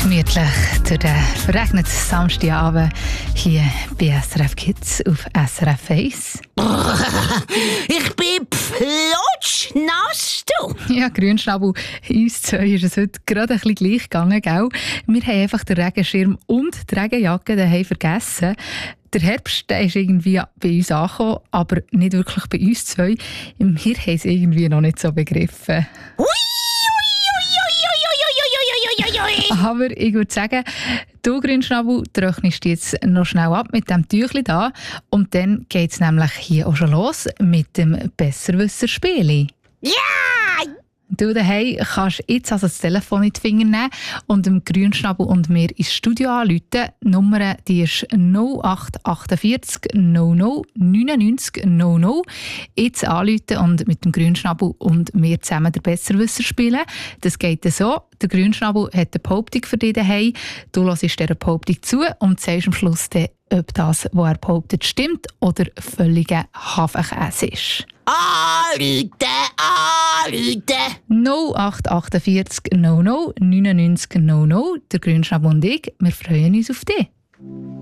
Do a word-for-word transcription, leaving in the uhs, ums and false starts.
gemütlich durch den verregneten Samstagabend hier bei S R F Kids auf S R F eins. Ich bin flutschnass, du! Ja, Grünschnabel, uns zwei ist es heute gerade ein bisschen gleich gegangen, gell? Wir haben einfach den Regenschirm und die Regenjacke daheim vergessen. Der Herbst der ist irgendwie bei uns angekommen, aber nicht wirklich bei uns zwei. Wir haben es irgendwie noch nicht so begriffen. Ui, Aber ich würde sagen, du Grünschnabel, trocknest jetzt noch schnell ab mit dem Tüchli da. Und dann geht es nämlich hier auch schon los mit dem Besserwisser-Spieli. ja! Du daheim kannst jetzt also das Telefon in die Finger nehmen und dem Grünschnabel und mir ins Studio anrufen. Die Nummer die ist null acht vier acht null null neun neun null null. Jetzt anrufen und mit dem Grünschnabel und mir zusammen den Besserwisser spielen. Das geht so. Der Grünschnabel hat eine Behauptung für dich daheim. Du hörst dieser Behauptung zu und sagst am Schluss dann, ob das, was er behauptet, stimmt oder völliger Hafenkäse ist. Anrufen, anrufen! null acht vier acht null null neun neun null null. Der Grünschnabel und ich, wir freuen uns auf dich.